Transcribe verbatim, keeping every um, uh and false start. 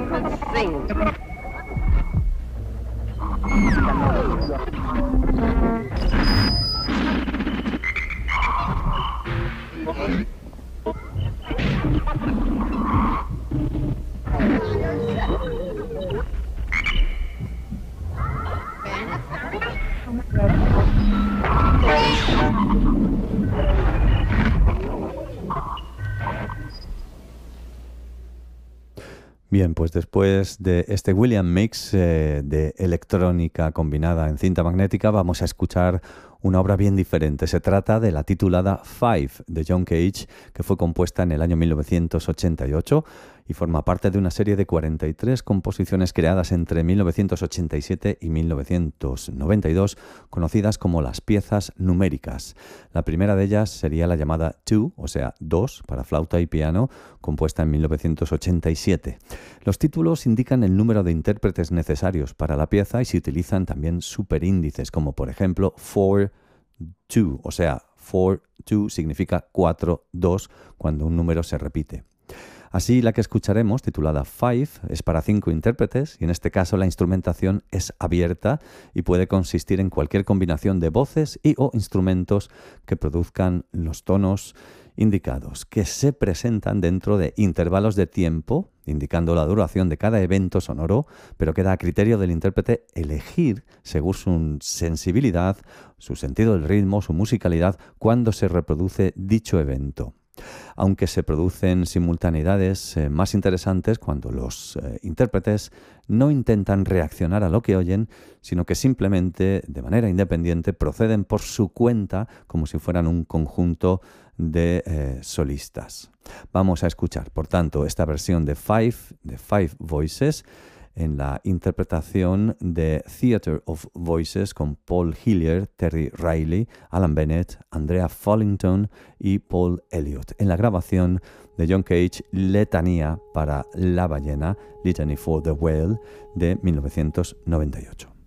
Sing. Bien, pues después de este William Mix eh, de electrónica combinada en cinta magnética, vamos a escuchar una obra bien diferente. Se trata de la titulada Five de John Cage, que fue compuesta en el año mil novecientos ochenta y ocho y forma parte de una serie de cuarenta y tres composiciones creadas entre mil novecientos ochenta y siete y mil novecientos noventa y dos, conocidas como las piezas numéricas. La primera de ellas sería la llamada Two, o sea, dos, para flauta y piano, compuesta en mil novecientos ochenta y siete. Los títulos indican el número de intérpretes necesarios para la pieza y se utilizan también superíndices, como por ejemplo four two, o sea, four two significa cuatro dos cuando un número se repite. Así, la que escucharemos, titulada Five, es para cinco intérpretes y en este caso la instrumentación es abierta y puede consistir en cualquier combinación de voces y o instrumentos que produzcan los tonos indicados, que se presentan dentro de intervalos de tiempo, indicando la duración de cada evento sonoro, pero queda a criterio del intérprete elegir, según su sensibilidad, su sentido del ritmo, su musicalidad, cuándo se reproduce dicho evento. Aunque se producen simultaneidades eh, más interesantes cuando los eh, intérpretes no intentan reaccionar a lo que oyen, sino que simplemente, de manera independiente, proceden por su cuenta como si fueran un conjunto de eh, solistas. Vamos a escuchar, por tanto, esta versión de Five, de Five Voices, en la interpretación de Theatre of Voices con Paul Hillier, Terry Riley, Alan Bennett, Andrea Follington y Paul Elliott, en la grabación de John Cage, Letanía para la ballena, Litany for the Whale, de mil novecientos noventa y ocho.